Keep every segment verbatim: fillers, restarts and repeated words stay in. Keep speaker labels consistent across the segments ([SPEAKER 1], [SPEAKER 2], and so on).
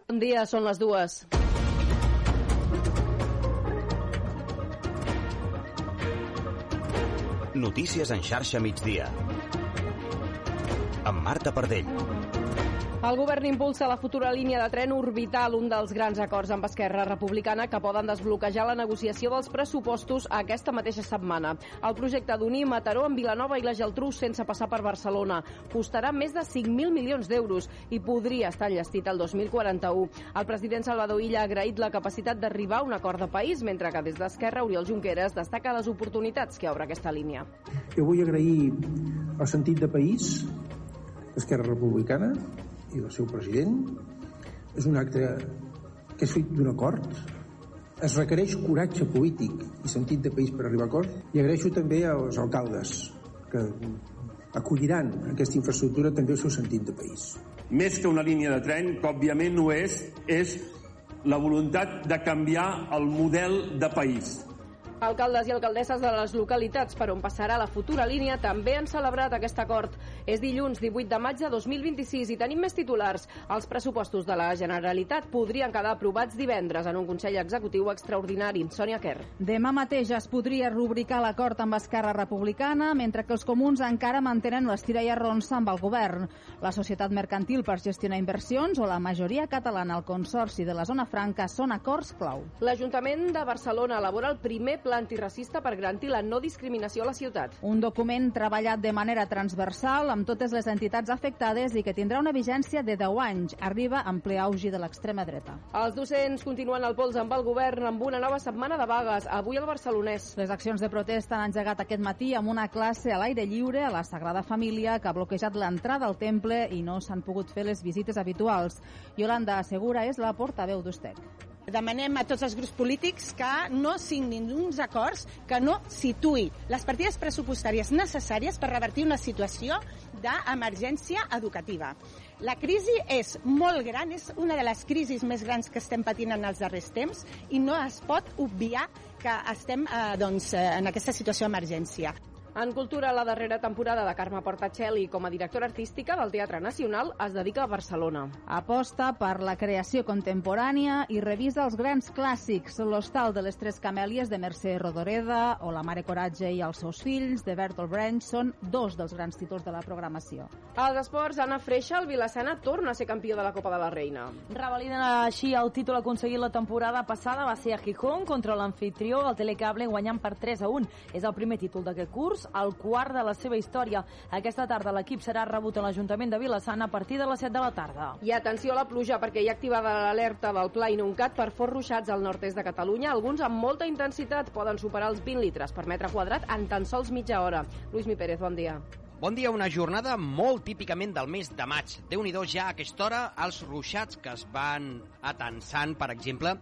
[SPEAKER 1] Bon dia, són les dues.
[SPEAKER 2] Notícies en xarxa migdia. Amb Marta Pardell.
[SPEAKER 1] El govern impulsa la futura línia de tren orbital, un dels grans acords amb Esquerra Republicana que poden desbloquejar la negociació dels pressupostos aquesta mateixa setmana. El projecte d'unir Mataró amb Vilanova i la Geltrú sense passar per Barcelona costarà més de cinc mil milions d'euros i podria estar enllestit el dos mil quaranta-u. El president Salvador Illa ha agraït la capacitat d'arribar a un acord de país, mentre que des d'Esquerra Oriol Junqueras destaca les oportunitats que obre aquesta línia.
[SPEAKER 3] Jo vull agrair el sentit de país d'Esquerra Republicana i del seu president. És un acte que és fruit d'un acord. Es requereix coratge polític i sentit de país per arribar a acord. I agraeixo també als alcaldes que acolliran aquesta infraestructura també el seu sentit de país.
[SPEAKER 4] Més que una línia de tren, que òbviament no és, és la voluntat de canviar el model de país.
[SPEAKER 1] Alcaldes i alcaldesses de les localitats per on passarà la futura línia també han celebrat aquest acord. És dilluns divuit de maig de dos mil vint-i-sis i tenim més titulars. Els pressupostos de la Generalitat podrien quedar aprovats divendres en un Consell Executiu extraordinari. Sònia Kerr.
[SPEAKER 5] Demà mateix es podria rubricar l'acord amb Esquerra Republicana, mentre que els comuns encara mantenen l'estira i arronsa amb el govern. La Societat Mercantil per gestionar inversions o la majoria catalana al Consorci de la Zona Franca són acords clau.
[SPEAKER 1] L'Ajuntament de Barcelona elabora el primer pla antiracista per garantir la no discriminació a la ciutat.
[SPEAKER 5] Un document treballat de manera transversal amb totes les entitats afectades i que tindrà una vigència de deu anys. Arriba en ple auge de l'extrema dreta.
[SPEAKER 1] Els docents continuen al pols amb el govern amb una nova setmana de vagues, avui al Barcelonès.
[SPEAKER 5] Les accions de protesta han engegat aquest matí amb una classe a l'aire lliure a la Sagrada Família que ha bloquejat l'entrada al temple i no s'han pogut fer les visites habituals. Yolanda Segura és la portaveu d'Ustec.
[SPEAKER 6] Demanem a tots els grups polítics que no signin uns acords que no situï les partides pressupostàries necessàries per revertir una situació d'emergència educativa. La crisi és molt gran, és una de les crisis més grans que estem patint en els darrers temps i no es pot obviar que estem eh, doncs, en aquesta situació d'emergència.
[SPEAKER 1] En cultura, la darrera temporada de Carme Portacelli com a directora artística del Teatre Nacional es dedica a Barcelona.
[SPEAKER 5] Aposta per la creació contemporània i revisa els grans clàssics, l'Hostal de les Tres Camèlies de Mercè Rodoreda o La Mare Coratge i els seus fills de Bertolt Brecht són dos dels grans títols de la programació.
[SPEAKER 1] Als esports, Anna Freixa, el Vilassana torna a ser campió de la Copa de la Reina.
[SPEAKER 7] Revaliden així el títol aconseguit la temporada passada, va ser a Gijón contra l'anfitrió, el Telecable, guanyant per tres a un. És el primer títol d'aquest curs, el quart de la seva història. Aquesta tarda l'equip serà rebut a l'Ajuntament de Vilassana a partir de les set de la tarda.
[SPEAKER 1] I atenció a la pluja, perquè hi ha activada l'alerta del Pla inuncat per forts ruixats al nord-est de Catalunya. Alguns amb molta intensitat poden superar els vint litres per metre quadrat en tan sols mitja hora. Lluís Mi Pérez, bon dia.
[SPEAKER 8] Bon dia, una jornada molt típicament del mes de maig. Déu-n'hi-do ja a aquesta hora els ruixats que es van atensant, per exemple,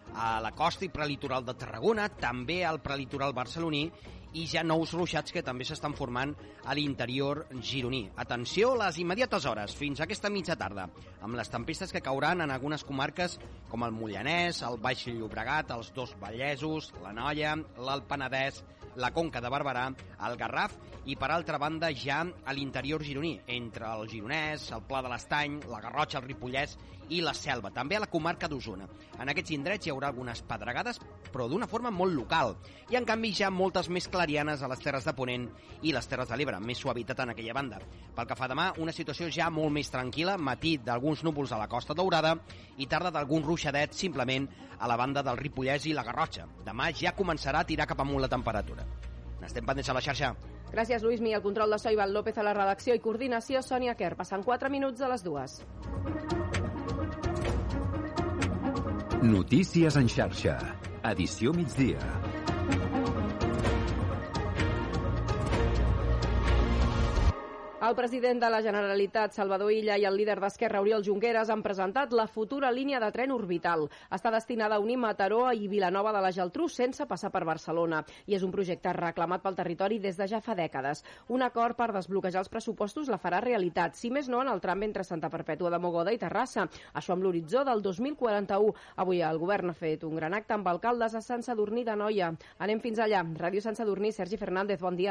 [SPEAKER 8] a la costa i prelitoral de Tarragona, també al prelitoral barceloní, i ja nous ruixats que també s'estan formant a l'interior gironí. Atenció a les immediates hores, fins a aquesta mitja tarda, amb les tempestes que cauran en algunes comarques com el Moianès, el Baix Llobregat, els dos Vallesos, l'Anoia, l'Alt Penedès, la Conca de Barberà, el Garraf i, per altra banda, ja a l'interior gironí, entre el Gironès, el Pla de l'Estany, la Garrotxa, el Ripollès i la Selva, també a la comarca d'Osona. En aquests indrets hi haurà algunes pedregades, però d'una forma molt local, i en canvi ja moltes més clarianes a les Terres de Ponent i les Terres de l'Ebre, més suavitat en aquella banda. Pel que fa demà, una situació ja molt més tranquil·la, matí d'alguns núvols a la Costa Daurada i tarda d'algun ruixadet simplement a la banda del Ripollès i la Garrotxa. Demà ja començarà a tirar cap amunt la temperatura. N'estem pendents a la xarxa.
[SPEAKER 1] Gràcies, Lluís Mi. El control de so, Ivan López a la redacció i coordinació, Sònia Kerr. Passen quatre minuts a les dues.
[SPEAKER 9] Notícies en xarxa. Edició migdia.
[SPEAKER 1] El president de la Generalitat, Salvador Illa, i el líder d'Esquerra, Oriol Junqueras, han presentat la futura línia de tren orbital. Està destinada a unir Mataró i Vilanova de la Geltrú sense passar per Barcelona i és un projecte reclamat pel territori des de ja fa dècades. Un acord per desbloquejar els pressupostos la farà realitat, si més no en el tram entre Santa Perpètua de Mogoda i Terrassa. Això amb l'horitzó del dos mil quaranta-u. Avui el govern ha fet un gran acte amb alcaldes a Sant Sadurní d'Anoia. Anem fins allà. Ràdio Sant Sadurní, Sergi Fernández, bon dia.